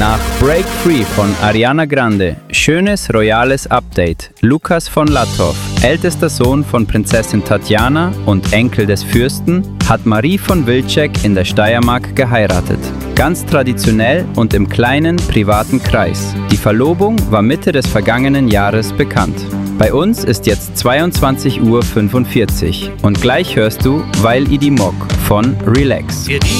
Nach Break Free von Ariana Grande, schönes royales Update. Lukas von Latthoff, ältester Sohn von Prinzessin Tatjana und Enkel des Fürsten, hat Marie von Wilczek in der Steiermark geheiratet. Ganz traditionell und im kleinen, privaten Kreis. Die Verlobung war Mitte des vergangenen Jahres bekannt. Bei uns ist jetzt 22:45 Uhr und gleich hörst du Weil i die Mock von Relax.